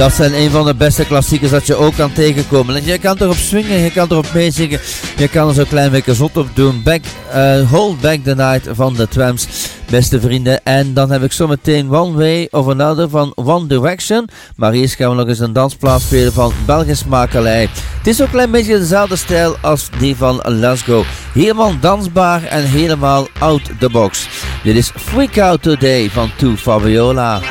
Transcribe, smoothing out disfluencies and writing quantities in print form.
Dat zijn een van de beste klassiekers dat je ook kan tegenkomen. En je kan erop swingen, je kan erop meezingen, je kan er zo'n klein beetje zot op doen. Hold Back the Night van de Tramps, beste vrienden. En dan heb ik zometeen One Way of Another van One Direction. Maar eerst gaan we nog eens een dansplaat spelen van Belgisch makelij. Het is ook een klein beetje dezelfde stijl als die van Let's Go. Helemaal dansbaar en helemaal out the box. Dit is Freak Out Today van Two Fabiola.